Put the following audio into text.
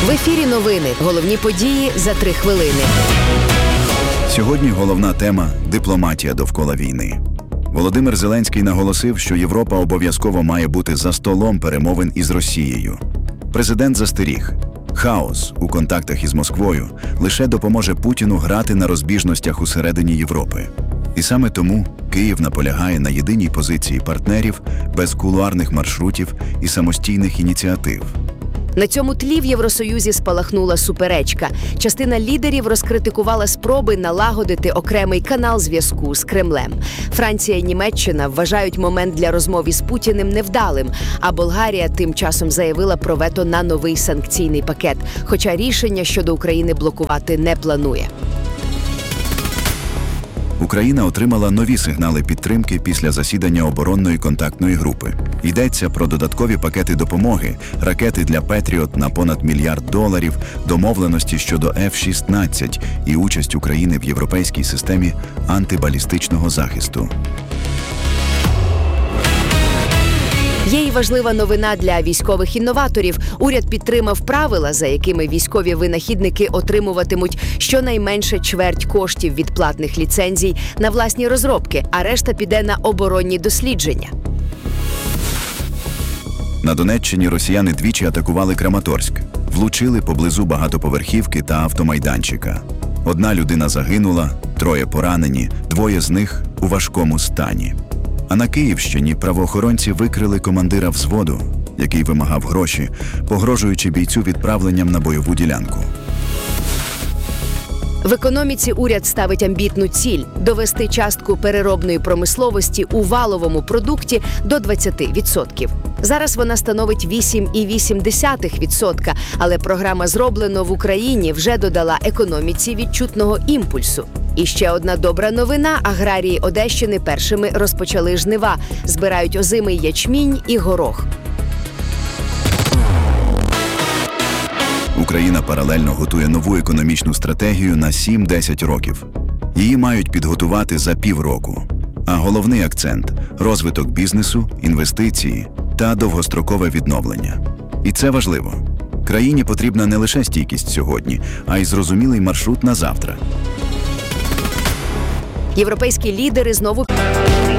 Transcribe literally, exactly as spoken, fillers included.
В ефірі новини. Головні події за три хвилини. Сьогодні головна тема – дипломатія довкола війни. Володимир Зеленський наголосив, що Європа обов'язково має бути за столом перемовин із Росією. Президент застеріг – хаос у контактах із Москвою лише допоможе Путіну грати на розбіжностях усередині Європи. І саме тому Київ наполягає на єдиній позиції партнерів без кулуарних маршрутів і самостійних ініціатив. На цьому тлі в Євросоюзі спалахнула суперечка. Частина лідерів розкритикувала спроби налагодити окремий канал зв'язку з Кремлем. Франція і Німеччина вважають момент для розмов із Путіним невдалим, а Болгарія тим часом заявила про вето на новий санкційний пакет, хоча рішення щодо України блокувати не планує. Україна отримала нові сигнали підтримки після засідання оборонної контактної групи. Йдеться про додаткові пакети допомоги, ракети для «Петріот» на понад мільярд доларів, домовленості щодо еф шістнадцять і участь України в європейській системі антибалістичного захисту. Є й важлива новина для військових інноваторів. Уряд підтримав правила, за якими військові винахідники отримуватимуть щонайменше чверть коштів від платних ліцензій на власні розробки, а решта піде на оборонні дослідження. На Донеччині росіяни двічі атакували Краматорськ. Влучили поблизу багатоповерхівки та автомайданчика. Одна людина загинула, троє поранені, двоє з них у важкому стані. А на Київщині правоохоронці викрили командира взводу, який вимагав гроші, погрожуючи бійцю відправленням на бойову ділянку. В економіці уряд ставить амбітну ціль – довести частку переробної промисловості у валовому продукті до двадцяти відсотків. Зараз вона становить вісім цілих вісім десятих відсотка, але програма «Зроблено в Україні» вже додала економіці відчутного імпульсу. І ще одна добра новина – аграрії Одещини першими розпочали жнива, збирають озимий ячмінь і горох. Україна паралельно готує нову економічну стратегію на сім-десять років. Її мають підготувати за півроку. А головний акцент – розвиток бізнесу, інвестиції та довгострокове відновлення. І це важливо. Країні потрібна не лише стійкість сьогодні, а й зрозумілий маршрут на завтра. Європейські лідери знову